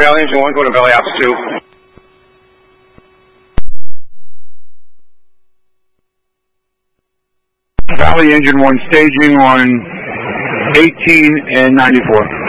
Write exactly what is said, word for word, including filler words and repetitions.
Valley Engine one, go to Valley Ops two. Valley Engine one, staging on eighteen and ninety-four.